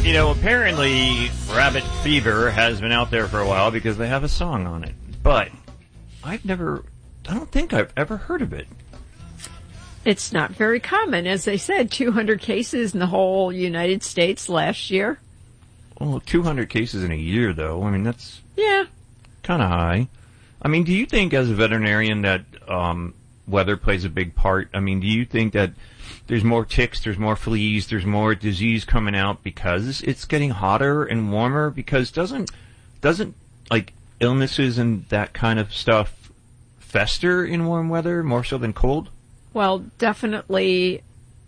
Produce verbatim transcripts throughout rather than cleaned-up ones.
You know, apparently rabbit fever has been out there for a while because they have a song on it. But I've never, I don't think I've ever heard of it. It's not very common. As they said, two hundred cases in the whole United States last year. Well, two hundred cases in a year, though. I mean, that's yeah, kind of high. I mean, do you think as a veterinarian that um, weather plays a big part? I mean, do you think that there's more ticks, there's more fleas, there's more disease coming out because it's getting hotter and warmer? Because doesn't, doesn't like, illnesses and that kind of stuff fester in warm weather more so than cold? Well, definitely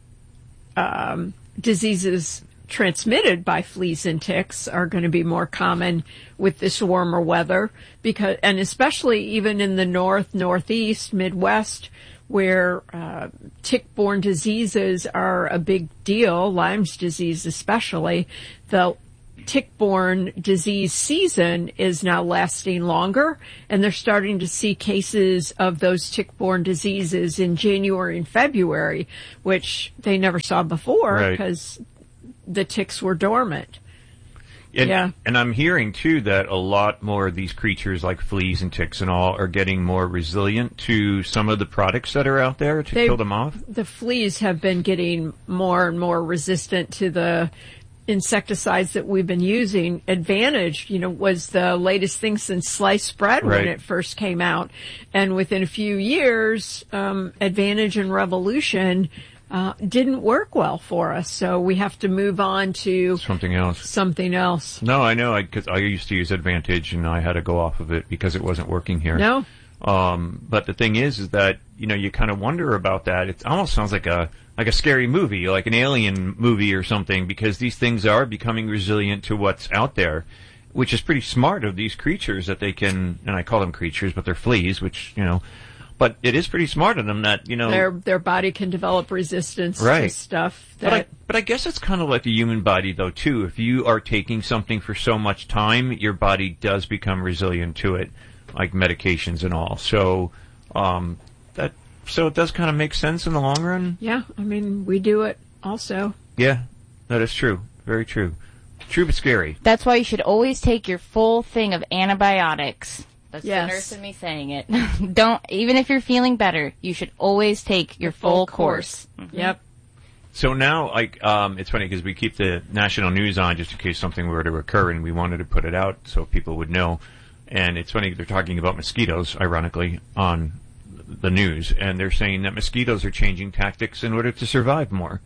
um, diseases transmitted by fleas and ticks are going to be more common with this warmer weather, because, and especially even in the north, northeast, Midwest, where uh, tick-borne diseases are a big deal, Lyme's disease especially. The tick-borne disease season is now lasting longer, and they're starting to see cases of those tick-borne diseases in January and February, which they never saw before because right. the ticks were dormant. And, yeah. And I'm hearing, too, that a lot more of these creatures like fleas and ticks and all are getting more resilient to some of the products that are out there to they, kill them off. The fleas have been getting more and more resistant to the insecticides that we've been using. Advantage, you know, was the latest thing since sliced bread right. when it first came out. And within a few years, um, Advantage and Revolution Uh, didn't work well for us, so we have to move on to something else. Something else. No, I know, because I, I used to use Advantage, and I had to go off of it because it wasn't working here. No. Um, but the thing is, is that you know you kind of wonder about that. It almost sounds like a like a scary movie, like an alien movie or something, because these things are becoming resilient to what's out there, which is pretty smart of these creatures that they can. And I call them creatures, but they're fleas, which you know. But it is pretty smart of them that, you know... Their their body can develop resistance right. to stuff. That but, I, but I guess it's kind of like the human body, though, too. If you are taking something for so much time, your body does become resilient to it, like medications and all. So, um, that so it does kind of make sense in the long run. Yeah, I mean, we do it also. Yeah, that is true. Very true. True but scary. That's why you should always take your full thing of antibiotics. That's yes. the nurse in me saying it. Don't, even if you're feeling better, you should always take your full, full course. course. Mm-hmm. Yep. So now, like, um, it's funny because we keep the national news on just in case something were to occur, and we wanted to put it out so people would know. And it's funny, they're talking about mosquitoes, ironically, on the news, and they're saying that mosquitoes are changing tactics in order to survive more.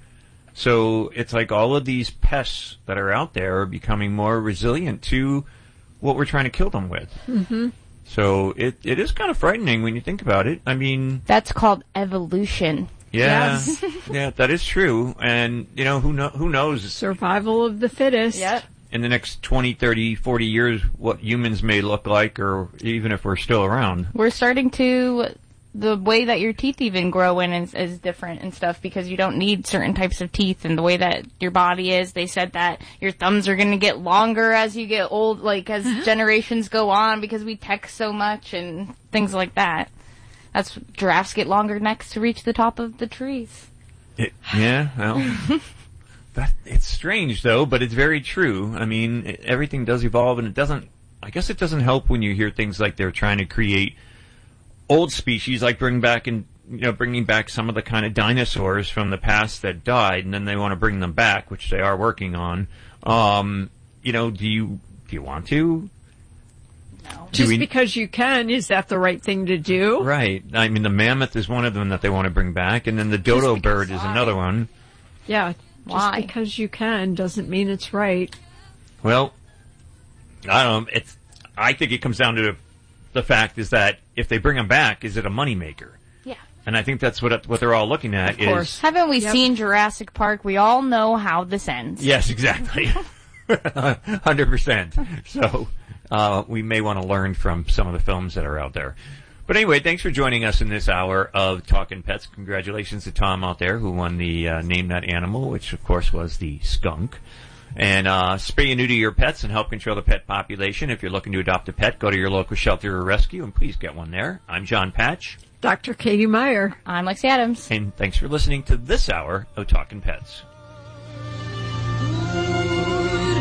So it's like all of these pests that are out there are becoming more resilient to what we're trying to kill them with. Mm-hmm. So it it is kind of frightening when you think about it. I mean... That's called evolution. Yeah, yes. yeah, that is true. And, you know, who know, who knows? Survival of the fittest. Yep. In the next twenty, thirty, forty years, what humans may look like, or even if we're still around. We're starting to... The way that your teeth even grow in is, is different and stuff because you don't need certain types of teeth, and the way that your body is. They said that your thumbs are going to get longer as you get old, like as generations go on, because we text so much and things like that. That's giraffes get longer necks to reach the top of the trees. It, yeah, well, that it's strange though, but it's very true. I mean, it, everything does evolve, and it doesn't. I guess it doesn't help when you hear things like they're trying to create old species, like bring back and you know bringing back some of the kind of dinosaurs from the past that died, and then they want to bring them back, which they are working on. Um, you know, do you do you want to? No. Just we, because you can, is that the right thing to do? Right. I mean, the mammoth is one of them that they want to bring back, and then the dodo bird is why? another one. Yeah. Why? Just because you can doesn't mean it's right. Well, I don't know. It's. I think it comes down to the fact is that if they bring them back, is it a moneymaker? Yeah. And I think that's what what they're all looking at. Of course. Is Haven't we Yep. seen Jurassic Park? We all know how this ends. yes, exactly, one hundred percent. So uh, we may want to learn from some of the films that are out there. But anyway, thanks for joining us in this hour of Talkin' Pets. Congratulations to Tom out there who won the uh, Name That Animal, which of course was the skunk. And uh, spay and neuter your pets and help control the pet population. If you're looking to adopt a pet, go to your local shelter or rescue, and please get one there. I'm John Patch. Doctor Katie Meyer. I'm Lexi Adams. And thanks for listening to this hour of Talkin' Pets.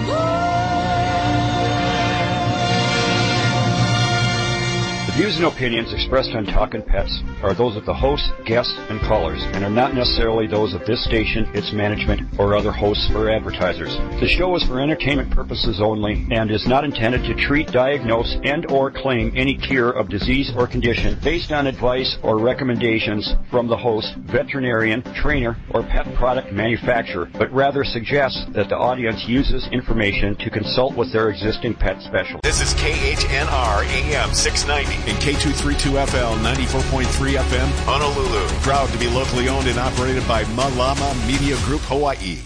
views and opinions expressed on Talkin' Pets are those of the host, guests, and callers, and are not necessarily those of this station, its management, or other hosts or advertisers. The show is for entertainment purposes only and is not intended to treat, diagnose, and or claim any cure of disease or condition based on advice or recommendations from the host, veterinarian, trainer, or pet product manufacturer, but rather suggests that the audience uses information to consult with their existing pet specialist. This is K H N R A M six ninety and K two thirty-two F L ninety-four point three F M, Honolulu. Proud to be locally owned and operated by Malama Media Group Hawaii.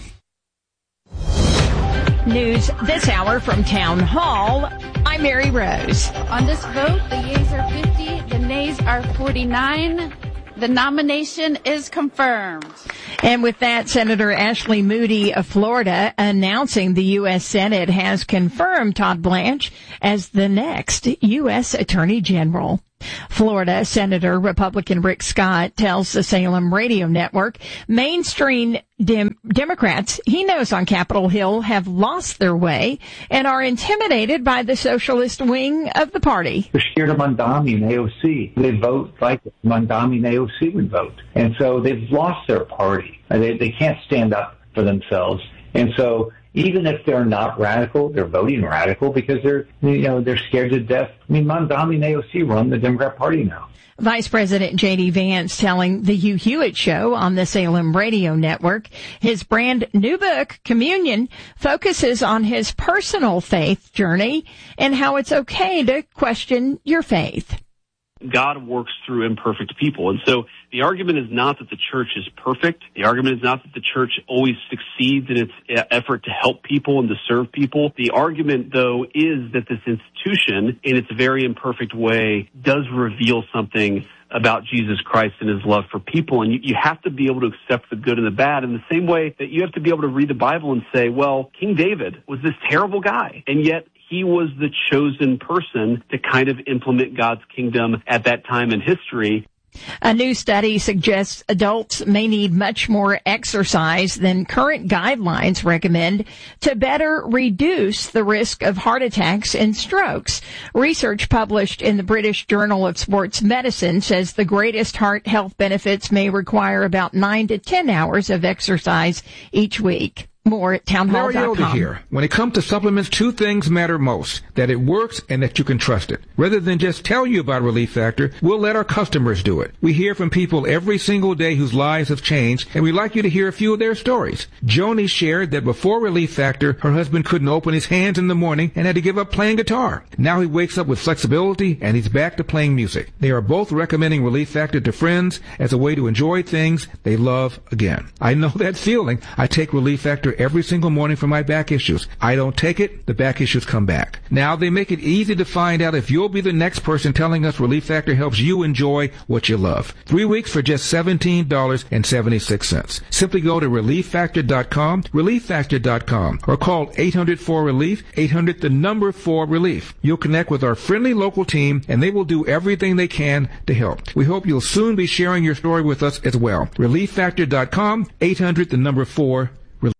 News this hour from Town Hall. I'm Mary Rose. On this vote, the yeas are fifty, the nays are forty-nine. The nomination is confirmed. And with that, Senator Ashley Moody of Florida announcing the U S Senate has confirmed Todd Blanche as the next U S Attorney General. Florida Senator Republican Rick Scott tells the Salem Radio Network mainstream Dem- Democrats he knows on Capitol Hill have lost their way and are intimidated by the socialist wing of the party. They're scared of Mondami and A O C. They vote like Mondami and A O C would vote. And so they've lost their party. They, they can't stand up for themselves. And so even if they're not radical, they're voting radical because they're, you know, they're scared to death. I mean, Mondami and A O C run the Democrat Party now. Vice President J D Vance telling the Hugh Hewitt Show on the Salem Radio Network his brand new book, Communion, focuses on his personal faith journey and how it's okay to question your faith. God works through imperfect people. And so the argument is not that the church is perfect. The argument is not that the church always succeeds in its effort to help people and to serve people. The argument, though, is that this institution, in its very imperfect way, does reveal something about Jesus Christ and his love for people. And you, you have to be able to accept the good and the bad in the same way that you have to be able to read the Bible and say, well, King David was this terrible guy, and yet he was the chosen person to kind of implement God's kingdom at that time in history. A new study suggests adults may need much more exercise than current guidelines recommend to better reduce the risk of heart attacks and strokes. Research published in the British Journal of Sports Medicine says the greatest heart health benefits may require about nine to ten hours of exercise each week. More at townhall dot com. Larry Elder here. When it comes to supplements, two things matter most: that it works and that you can trust it. Rather than just tell you about Relief Factor, we'll let our customers do it. We hear from people every single day whose lives have changed, and we'd like you to hear a few of their stories. Joni shared that before Relief Factor, her husband couldn't open his hands in the morning and had to give up playing guitar. Now he wakes up with flexibility and he's back to playing music. They are both recommending Relief Factor to friends as a way to enjoy things they love again. I know that feeling. I take Relief Factor every single morning for my back issues. I don't take it, the back issues come back. Now they make it easy to find out if you'll be the next person telling us Relief Factor helps you enjoy what you love. Three weeks for just seventeen dollars and seventy-six cents. Simply go to relief factor dot com, relief factor dot com, or call eight hundred four relief, eight hundred the number four relief. You'll connect with our friendly local team and they will do everything they can to help. We hope you'll soon be sharing your story with us as well. relief factor dot com, eight hundred the number four.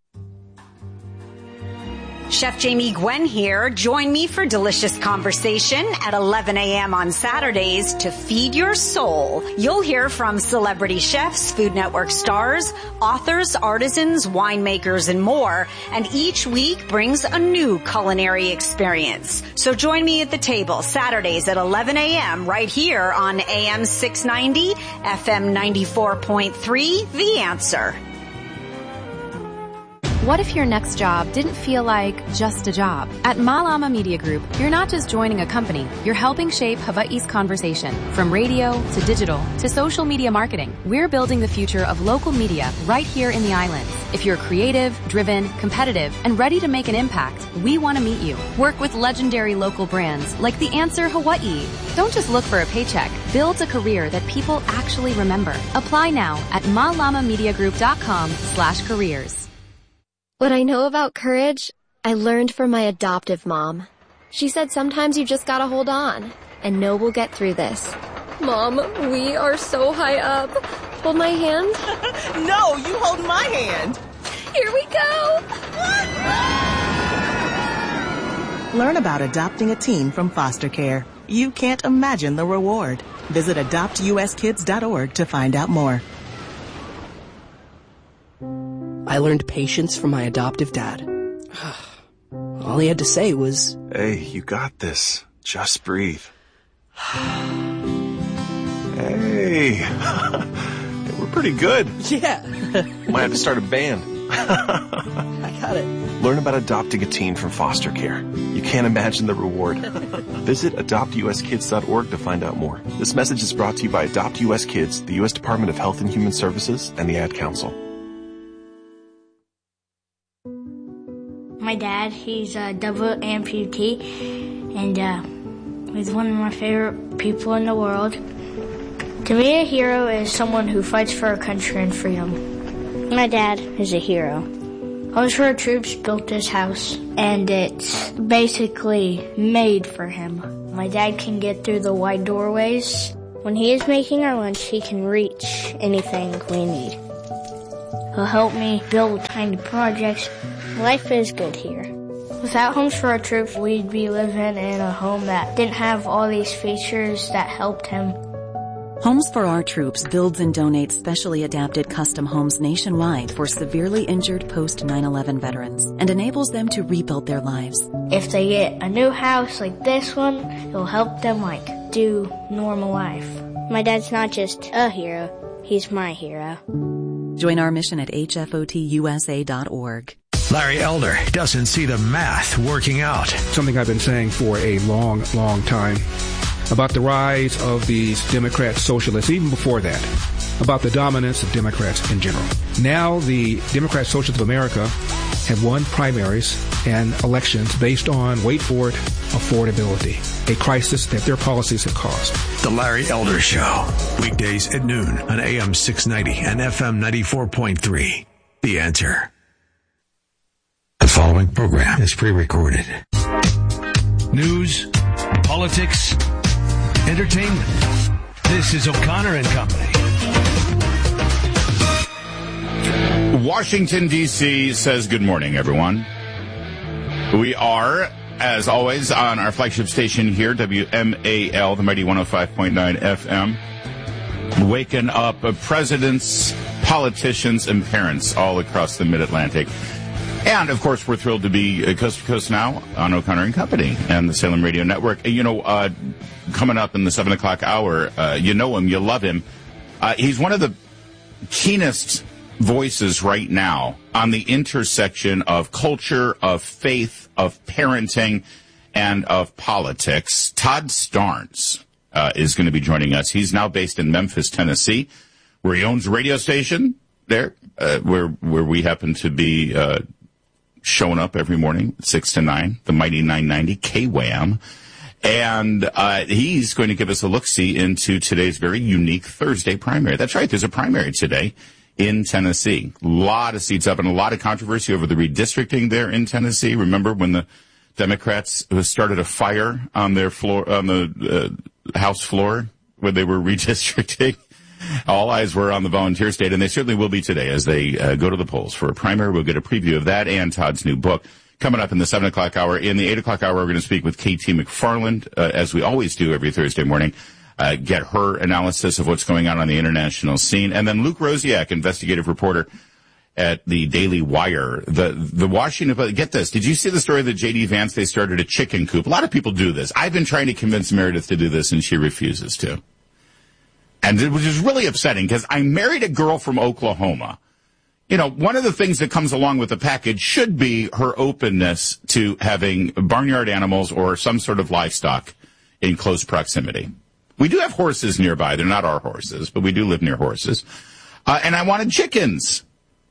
Chef Jamie Gwen here. Join me for delicious conversation at eleven a.m. on Saturdays to feed your soul. You'll hear from celebrity chefs, Food Network stars, authors, artisans, winemakers, and more. And each week brings a new culinary experience. So join me at the table Saturdays at eleven a.m. right here on A M six ninety, F M ninety-four point three, The Answer. What if your next job didn't feel like just a job? At Malama Media Group, you're not just joining a company, you're helping shape Hawaii's conversation. From radio to digital to social media marketing, we're building the future of local media right here in the islands. If you're creative, driven, competitive, and ready to make an impact, we want to meet you. Work with legendary local brands like The Answer Hawaii. Don't just look for a paycheck. Build a career that people actually remember. Apply now at malama media group dot com slash careers. What I know about courage, I learned from my adoptive mom. She said sometimes you just gotta hold on and know we'll get through this. Mom, we are so high up. Hold my hand. No, you hold my hand. Here we go. Learn about adopting a teen from foster care. you can't imagine the reward. Visit adopt u s kids dot org to find out more. I learned patience from my adoptive dad. All he had to say was, "Hey, you got this. Just breathe." Hey, we're pretty good. Yeah. Might have to start a band. I got it. Learn about adopting a teen from foster care. You can't imagine the reward. Visit adopt u s kids dot org to find out more. This message is brought to you by Adopt U S Kids, the U S Department of Health and Human Services, and the Ad Council. My dad, he's a double amputee, and uh, he's one of my favorite people in the world. To me, a hero is someone who fights for our country and freedom. My dad is a hero. Homes for Our Troops built this house, and it's basically made for him. My dad can get through the wide doorways. When he is making our lunch, he can reach anything we need. He'll help me build tiny projects. Life is good here. Without Homes for Our Troops, we'd be living in a home that didn't have all these features that helped him. Homes for Our Troops builds and donates specially adapted custom homes nationwide for severely injured post nine eleven veterans and enables them to rebuild their lives. If they get a new house like this one, it'll help them, like, do normal life. My dad's not just a hero, he's my hero. Join our mission at h f o t u s a dot org. Larry Elder doesn't see the math working out. Something I've been saying for a long, long time about the rise of these Democrat socialists, even before that, about the dominance of Democrats in general. Now the Democrat Socialists of America have won primaries and elections based on, wait for it, affordability, a crisis that their policies have caused. The Larry Elder Show, weekdays at noon on A M six ninety and F M ninety-four point three. The Answer. The following program is pre-recorded. News, politics, entertainment. This is O'Connor and Company. Washington, D C says good morning, everyone. We are, as always, on our flagship station here, W M A L, the mighty one oh five point nine F M, waking up presidents, politicians, and parents all across the Mid-Atlantic. And, of course, we're thrilled to be coast to coast now on O'Connor and Company and the Salem Radio Network. You know, uh, coming up in the seven o'clock hour, uh, you know him, you love him. Uh, he's one of the keenest voices right now on the intersection of culture, of faith, of parenting, and of politics. Todd Starnes uh, is going to be joining us. He's now based in Memphis, Tennessee, where he owns a radio station there, uh, where where we happen to be uh, showing up every morning, six to nine, the mighty nine ninety K W A M. And uh, he's going to give us a look-see into today's very unique Thursday primary. That's right, there's a primary today in Tennessee. A lot of seats up and a lot of controversy over the redistricting there in Tennessee. Remember when the Democrats started a fire on their floor, on the uh, House floor when they were redistricting? All eyes were on the volunteer state, and they certainly will be today as they uh, go to the polls for a primary. We'll get a preview of that and Todd's new book coming up in the seven o'clock hour. In the eight o'clock hour, we're going to speak with K T McFarland, uh, as we always do every Thursday morning, uh, get her analysis of what's going on on the international scene. And then Luke Rosiak, investigative reporter at the Daily Wire. The the Washington, get this, did you see the story that J D Vance, they started a chicken coop? A lot of people do this. I've been trying to convince Meredith to do this, and she refuses to. And it was just really upsetting because I married a girl from Oklahoma. You know, one of the things that comes along with the package should be her openness to having barnyard animals or some sort of livestock in close proximity. We do have horses nearby. They're not our horses, but we do live near horses. Uh, and I wanted chickens.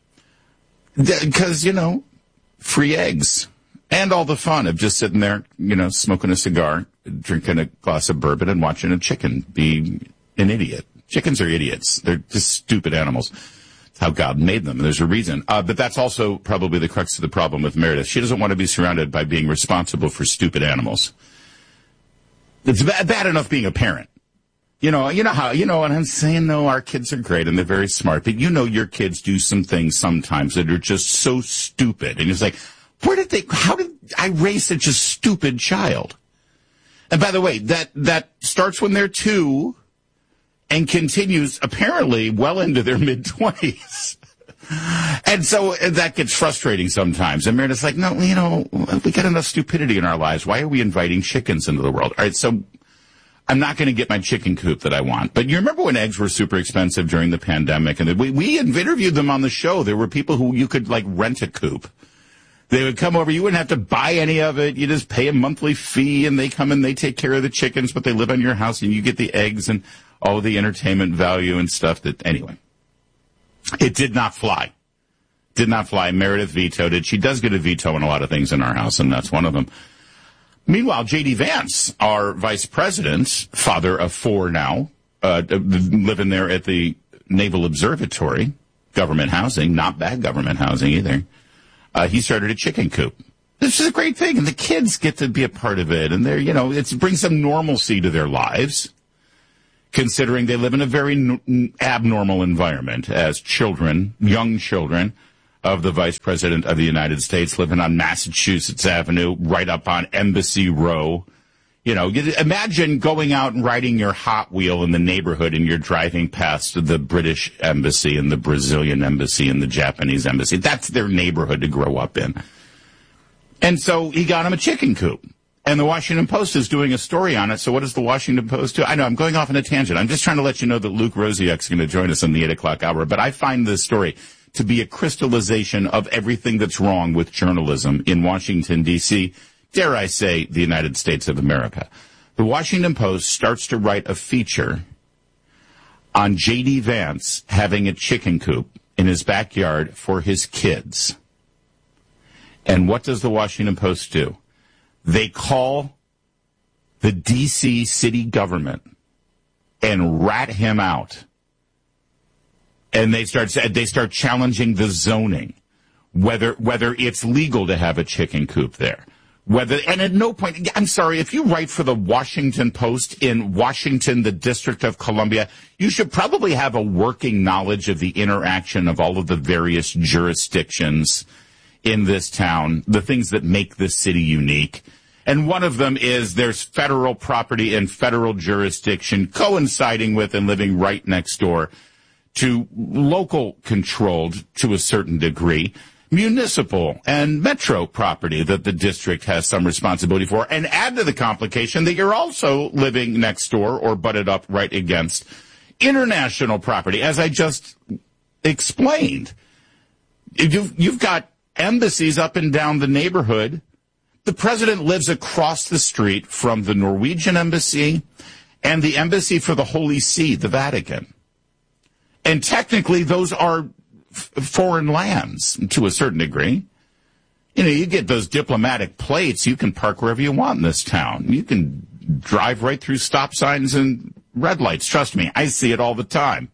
Because, you know, free eggs. And all the fun of just sitting there, you know, smoking a cigar, drinking a glass of bourbon, and watching a chicken be an idiot. Chickens are idiots. They're just stupid animals. That's how God made them. There's a reason. Uh, but that's also probably the crux of the problem with Meredith. She doesn't want to be surrounded by being responsible for stupid animals. It's bad, bad enough being a parent. You know, you know how, you know, and I'm saying, no, our kids are great and they're very smart, but you know your kids do some things sometimes that are just so stupid. And it's like, where did they, how did I raise such a stupid child? And by the way, that, that starts when they're two and continues apparently well into their mid-twenties. And so that gets frustrating sometimes. And Meredith's like, no, you know, we got enough stupidity in our lives. Why are we inviting chickens into the world? All right, so I'm not going to get my chicken coop that I want. But you remember when eggs were super expensive during the pandemic? And we, we interviewed them on the show. There were people who you could, like, rent a coop. They would come over. You wouldn't have to buy any of it. You just pay a monthly fee, and they come and they take care of the chickens, but they live on your house, and you get the eggs and all the entertainment value and stuff. That anyway, it did not fly. Did not fly. Meredith vetoed it. She does get a veto on a lot of things in our house, and that's one of them. Meanwhile, J D. Vance, our vice president, father of four now, uh, living there at the Naval Observatory, government housing, not bad government housing either. Uh, he started a chicken coop. This is a great thing, and the kids get to be a part of it, and they're, you know, it brings some normalcy to their lives, considering they live in a very n- abnormal environment as children, young children of the Vice President of the United States, living on Massachusetts Avenue, right up on Embassy Row. You know, imagine going out and riding your Hot Wheel in the neighborhood and you're driving past the British Embassy and the Brazilian Embassy and the Japanese Embassy. That's their neighborhood to grow up in. And so he got him a chicken coop. And the Washington Post is doing a story on it. So what does the Washington Post do? I know I'm going off on a tangent. I'm just trying to let you know that Luke Rosiak's going to join us in the eight o'clock hour. But I find this story to be a crystallization of everything that's wrong with journalism in Washington, D C, dare I say, the United States of America. The Washington Post starts to write a feature on J D. Vance having a chicken coop in his backyard for his kids. And what does the Washington Post do? They call the D C city government and rat him out. And they start they start challenging the zoning, whether whether it's legal to have a chicken coop there. Whether, and at no point, I'm sorry, if you write for the Washington Post in Washington, the District of Columbia, you should probably have a working knowledge of the interaction of all of the various jurisdictions in this town, the things that make this city unique. And one of them is there's federal property and federal jurisdiction coinciding with and living right next door to local controlled, to a certain degree, municipal and metro property that the district has some responsibility for, and add to the complication that you're also living next door or butted up right against international property, as I just explained. You've, you've got embassies up and down the neighborhood. The president lives across the street from the Norwegian embassy and the embassy for the Holy See, the Vatican. And technically, those are f- foreign lands to a certain degree. You know, you get those diplomatic plates, you can park wherever you want in this town. You can drive right through stop signs and red lights. Trust me, I see it all the time.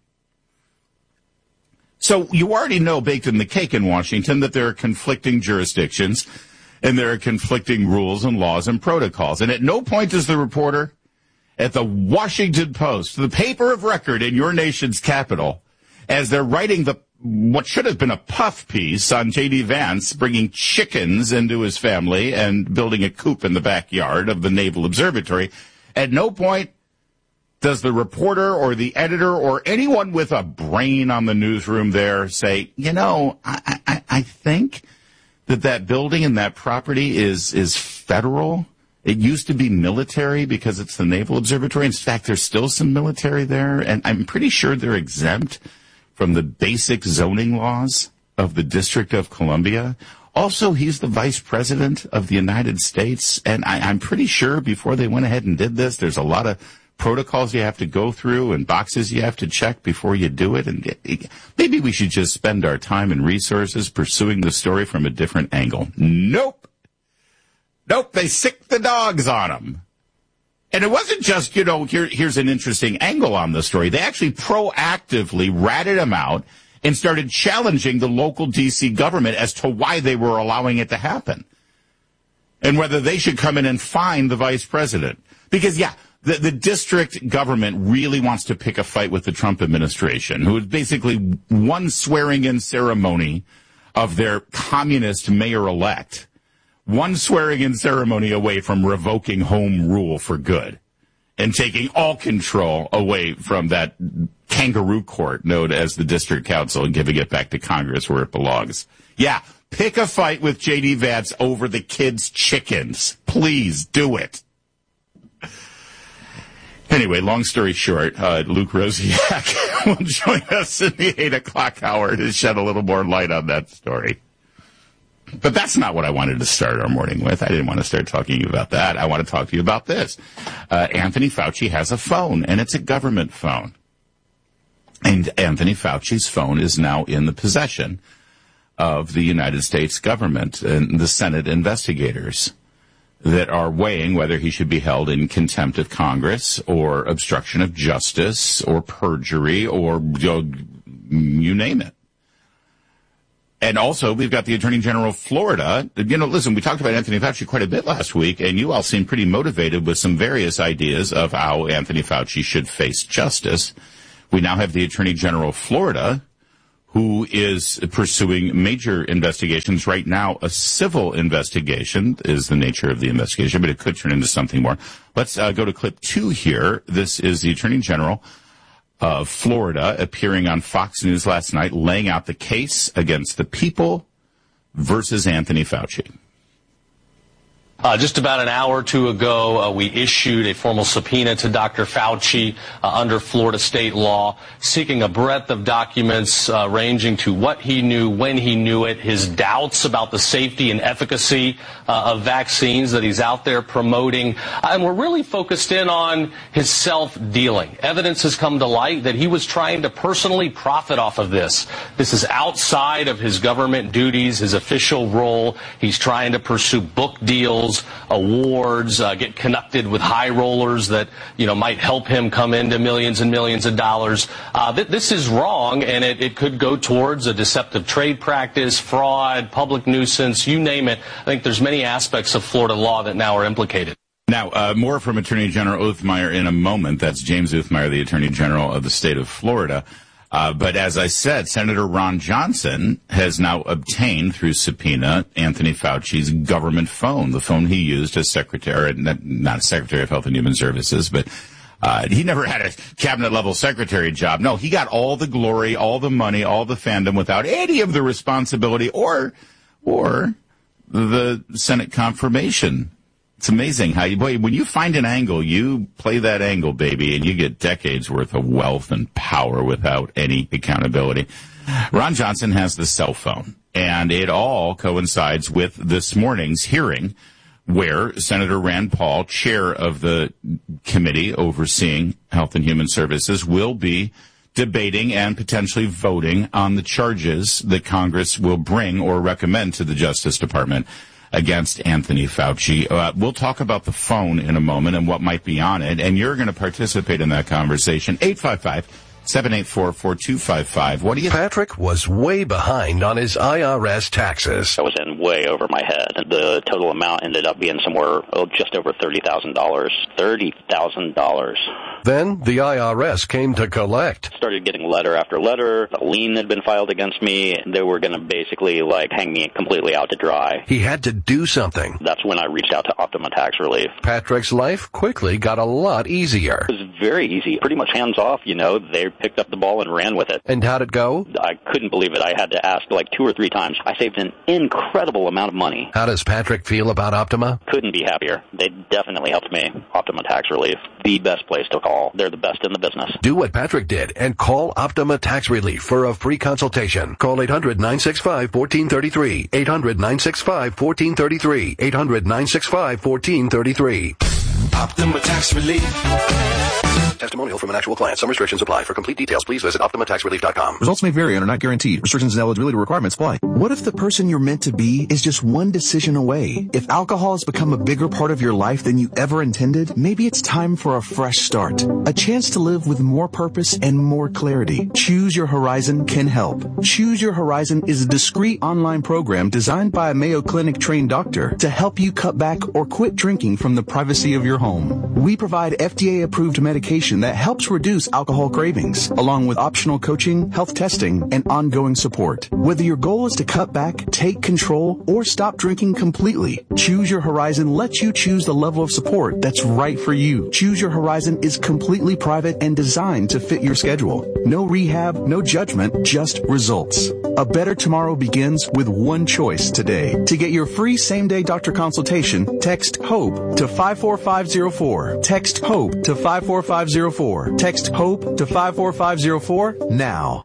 So you already know, baked in the cake in Washington, that there are conflicting jurisdictions and there are conflicting rules and laws and protocols. And at no point does the reporter at the Washington Post, the paper of record in your nation's capital, as they're writing the what should have been a puff piece on J D. Vance bringing chickens into his family and building a coop in the backyard of the Naval Observatory, at no point does the reporter or the editor or anyone with a brain on the newsroom there say, you know, I, I, I think that that building and that property is is federal. It used to be military because it's the Naval Observatory. In fact, there's still some military there, and I'm pretty sure they're exempt from the basic zoning laws of the District of Columbia. Also, he's the vice president of the United States, and I, I'm pretty sure before they went ahead and did this, there's a lot of protocols you have to go through and boxes you have to check before you do it. And it, maybe we should just spend our time and resources pursuing the story from a different angle. Nope. Nope, they sicked the dogs on him. And it wasn't just, you know, here, here's an interesting angle on the story. They actually proactively ratted him out and started challenging the local D C government as to why they were allowing it to happen. And whether they should come in and fine the vice president. Because, yeah, the, the district government really wants to pick a fight with the Trump administration, who is basically one swearing-in ceremony of their communist mayor-elect one swearing-in ceremony away from revoking home rule for good and taking all control away from that kangaroo court known as the district council and giving it back to Congress where it belongs. Yeah, pick a fight with J D. Vance over the kids' chickens. Please do it. Anyway, long story short, uh, Luke Rosiak will join us in the eight o'clock hour to shed a little more light on that story. But that's not what I wanted to start our morning with. I didn't want to start talking to you about that. I want to talk to you about this. Uh, Anthony Fauci has a phone, and it's a government phone. And Anthony Fauci's phone is now in the possession of the United States government and the Senate investigators that are weighing whether he should be held in contempt of Congress or obstruction of justice or perjury or you know, you name it. And also, we've got the Attorney General of Florida. You know, listen, we talked about Anthony Fauci quite a bit last week, and you all seem pretty motivated with some various ideas of how Anthony Fauci should face justice. We now have the Attorney General of Florida, who is pursuing major investigations right now. A civil investigation is the nature of the investigation, but it could turn into something more. Let's uh, go to clip two here. This is the Attorney General of Florida appearing on Fox News last night, laying out the case against the people versus Anthony Fauci. Uh, just about an hour or two ago, uh, we issued a formal subpoena to Doctor Fauci uh, under Florida state law, seeking a breadth of documents uh, ranging to what he knew, when he knew it, his doubts about the safety and efficacy uh, of vaccines that he's out there promoting. And we're really focused in on his self-dealing. Evidence has come to light that he was trying to personally profit off of this. This is outside of his government duties, his official role. He's trying to pursue book deals, awards, uh, get connected with high rollers that, you know, might help him come into millions and millions of dollars. Uh, th- this is wrong, and it, it could go towards a deceptive trade practice, fraud, public nuisance, you name it. I think there's many aspects of Florida law that now are implicated. Now, uh, more from Attorney General Uthmeier in a moment. That's James Uthmeier, the Attorney General of the state of Florida. Uh, but as I said, Senator Ron Johnson has now obtained through subpoena Anthony Fauci's government phone, the phone he used as secretary, not Secretary of Health and Human Services, but uh, he never had a cabinet-level secretary job. No, he got all the glory, all the money, all the fandom without any of the responsibility or or the Senate confirmation. It's amazing how you, boy, when you find an angle, you play that angle, baby, and you get decades worth of wealth and power without any accountability. Ron Johnson has the cell phone, and it all coincides with this morning's hearing where Senator Rand Paul, chair of the committee overseeing Health and Human Services, will be debating and potentially voting on the charges that Congress will bring or recommend to the Justice Department against Anthony Fauci. Uh, we'll talk about the phone in a moment and what might be on it, and you're going to participate in that conversation. eight five five, seven eight four, four two five five. What do you... Patrick was way behind on his I R S taxes. I was in way over my head. The total amount ended up being somewhere oh, just over thirty thousand dollars. thirty thousand dollars. Then the I R S came to collect. Started getting letter after letter. A lien had been filed against me. They were going to basically like hang me completely out to dry. He had to do something. That's when I reached out to Optima Tax Relief. Patrick's life quickly got a lot easier. It was very easy. Pretty much hands off, you know. They picked up the ball and ran with it. And how'd it go? I couldn't believe it. I had to ask like two or three times. I saved an incredible amount of money. How does Patrick feel about Optima? Couldn't be happier. They definitely helped me. Optima Tax Relief, the best place to call. They're the best in the business. Do what Patrick did and call Optima Tax Relief for a free consultation. Call eight hundred, nine six five, one four three three. eight hundred, nine six five, one four three three. eight hundred, nine six five, one four three three. Optima Tax Relief. Testimonial from an actual client. Some restrictions apply. For complete details, please visit optima tax relief dot com. Results may vary and are not guaranteed. Restrictions and eligibility requirements apply. What if the person you're meant to be is just one decision away? If alcohol has become a bigger part of your life than you ever intended, maybe it's time for a fresh start. A chance to live with more purpose and more clarity. Choose Your Horizon can help. Choose Your Horizon is a discreet online program designed by a Mayo Clinic trained doctor to help you cut back or quit drinking from the privacy of your home. We provide F D A approved medication medication that helps reduce alcohol cravings, along with optional coaching, health testing, and ongoing support. Whether your goal is to cut back, take control, or stop drinking completely, Choose Your Horizon lets you choose the level of support that's right for you. Choose Your Horizon is completely private and designed to fit your schedule. No rehab, no judgment, just results. A better tomorrow begins with one choice today. To get your free same-day doctor consultation, text HOPE to five four five zero four. Text HOPE to five four five zero four. Text HOPE to five four five zero four now.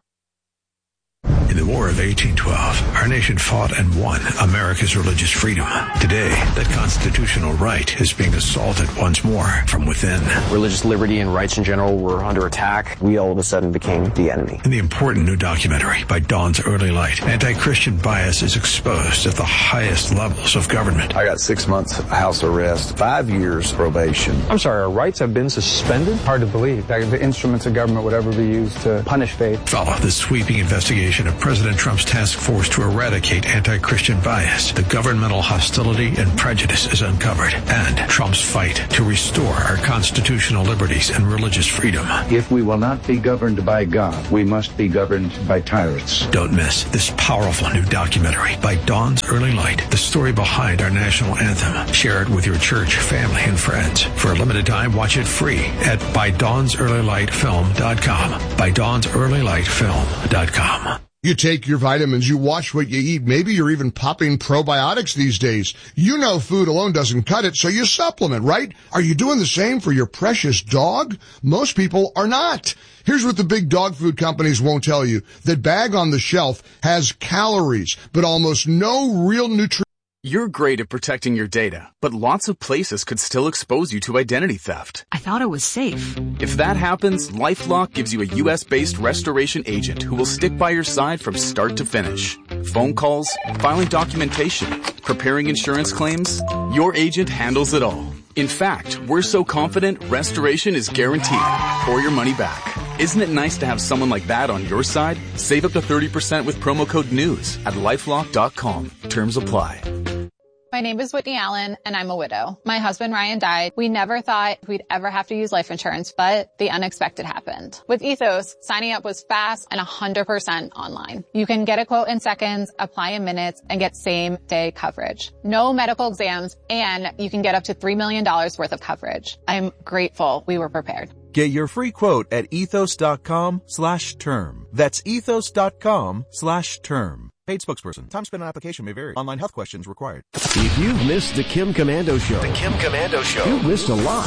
In the War of eighteen twelve, our nation fought and won America's religious freedom. Today, that constitutional right is being assaulted once more from within. Religious liberty and rights in general were under attack. We all of a sudden became the enemy. In the important new documentary by Dawn's Early Light, anti-Christian bias is exposed at the highest levels of government. I got six months house arrest, five years probation. I'm sorry, our rights have been suspended? Hard to believe that the instruments of government would ever be used to punish faith. Follow the sweeping investigation of President Trump's task force to eradicate anti-Christian bias. The governmental hostility and prejudice is uncovered, and Trump's fight to restore our constitutional liberties and religious freedom. If we will not be governed by God, we must be governed by tyrants. Don't miss this powerful new documentary by Dawn's Early Light, the story behind our national anthem. Share it with your church, family, and friends. For a limited time, watch it free at by dawns early light film dot com. by dawns early light film dot com. You take your vitamins, you watch what you eat. Maybe you're even popping probiotics these days. You know food alone doesn't cut it, so you supplement, right? Are you doing the same for your precious dog? Most people are not. Here's what the big dog food companies won't tell you. That bag on the shelf has calories, but almost no real nutrition. You're great at protecting your data, but lots of places could still expose you to identity theft. I thought it was safe. If that happens, LifeLock gives you a U S-based restoration agent who will stick by your side from start to finish. Phone calls, filing documentation, preparing insurance claims, your agent handles it all. In fact, we're so confident restoration is guaranteed or your money back. Isn't it nice to have someone like that on your side? Save up to thirty percent with promo code NEWS at lifelock dot com. Terms apply. My name is Whitney Allen, and I'm a widow. My husband, Ryan, died. We never thought we'd ever have to use life insurance, but the unexpected happened. With Ethos, signing up was fast and one hundred percent online. You can get a quote in seconds, apply in minutes, and get same-day coverage. No medical exams, and you can get up to three million dollars worth of coverage. I'm grateful we were prepared. Get your free quote at ethos.com slash term. That's ethos.com slash term. Paid spokesperson. Time spent on application may vary. Online health questions required. If you've missed the Kim Komando Show, The Kim Komando Show, you've missed a lot.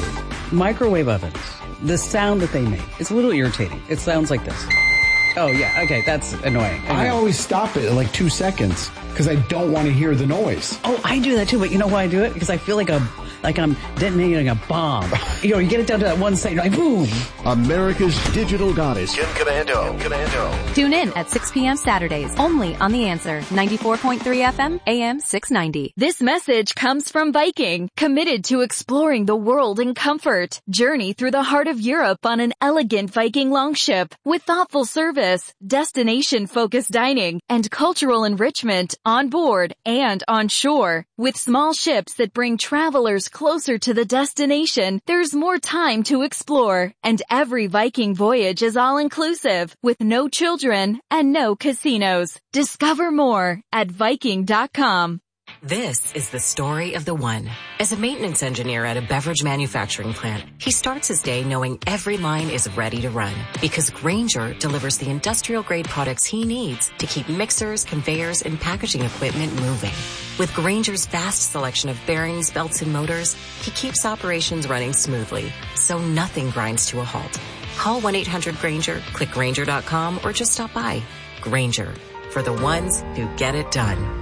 Microwave ovens. The sound that they make, it's a little irritating. It sounds like this. Oh, yeah. Okay, that's annoying. I, I always stop it at like two seconds because I don't want to hear the noise. Oh, I do that too, but you know why I do it? Because I feel like a like I'm detonating a bomb. You know, you get it down to that one second, you're like, boom. America's digital goddess. Kim Komando. Kim Komando. Tune in at six p.m. Saturdays, only on The Answer, ninety-four point three F M, A M six ninety. This message comes from Viking, committed to exploring the world in comfort. Journey through the heart of Europe on an elegant Viking longship with thoughtful service, destination-focused dining, and cultural enrichment on board and on shore. With small ships that bring travelers closer to the destination, there's more time to explore, and every Viking voyage is all-inclusive, with no children and no casinos. Discover more at Viking dot com. This is the story of the one. As a maintenance engineer at a beverage manufacturing plant, he starts his day knowing every line is ready to run because Grainger delivers the industrial-grade products he needs to keep mixers, conveyors, and packaging equipment moving. With Grainger's vast selection of bearings, belts, and motors, he keeps operations running smoothly, so nothing grinds to a halt. Call one eight hundred Grainger, click Grainger dot com, or just stop by. Grainger, for the ones who get it done.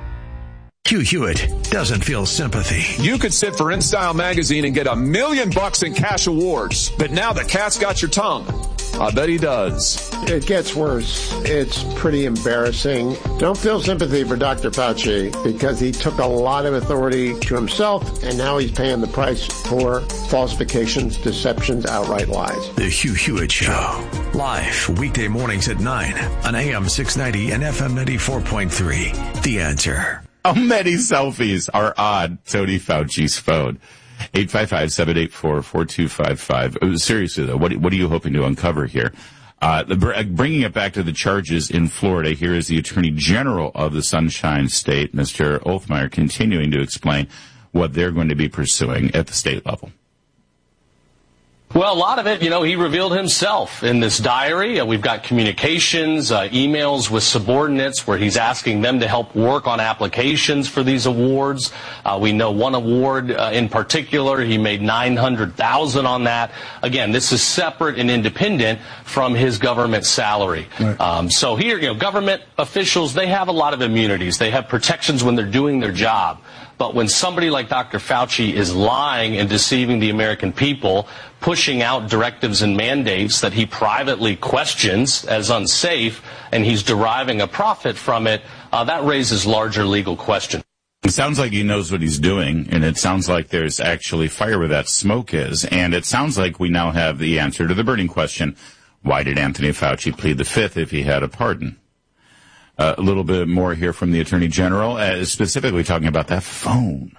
Hugh Hewitt doesn't feel sympathy. You could sit for InStyle magazine and get a million bucks in cash awards, but now the cat's got your tongue. I bet he does. It gets worse. It's pretty embarrassing. Don't feel sympathy for Doctor Fauci because he took a lot of authority to himself, and now he's paying the price for falsifications, deceptions, outright lies. The Hugh Hewitt Show. Live weekday mornings at nine on A M six ninety and F M ninety-four point three. The Answer. How many selfies are on Tony Fauci's phone? eight five five, seven eight four, four two five five. Seriously, though, what, what are you hoping to uncover here? Uh, the, bringing it back to the charges in Florida, here is the Attorney General of the Sunshine State, Mister Olthmeyer, continuing to explain what they're going to be pursuing at the state level. Well, a lot of it, you know, he revealed himself in this diary. Uh, we've got communications, uh, emails with subordinates where he's asking them to help work on applications for these awards. Uh, we know one award uh, in particular, he made nine hundred thousand dollars on that. Again, this is separate and independent from his government salary. Right. Um, so here, you know, government officials, they have a lot of immunities. They have protections when they're doing their job. But when somebody like Doctor Fauci is lying and deceiving the American people, pushing out directives and mandates that he privately questions as unsafe, and he's deriving a profit from it, uh, that raises larger legal questions. It sounds like he knows what he's doing, and it sounds like there's actually fire where that smoke is, and it sounds like we now have the answer to the burning question, why did Anthony Fauci plead the fifth if he had a pardon? Uh, a little bit more here from the Attorney General, uh, specifically talking about that phone.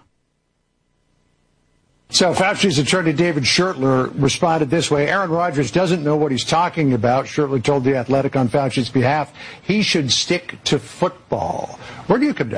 So Fauci's attorney, David Schertler, responded this way. Aaron Rodgers doesn't know what he's talking about. Schertler told The Athletic on Fauci's behalf he should stick to football. Where do you come down?